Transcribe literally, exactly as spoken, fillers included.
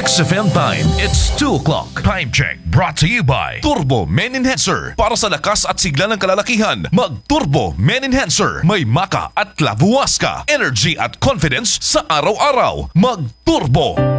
X F M time, it's two o'clock. Time check brought to you by Turbo Men Enhancer. Para sa lakas at sigla ng kalalakihan, mag-Turbo Men Enhancer. May maka at labuwas ka. Energy at confidence sa araw-araw. Mag-Turbo